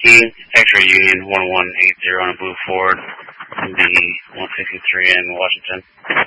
speaking. X-ray Union 1180 on a blue Ford, the 163 in Washington.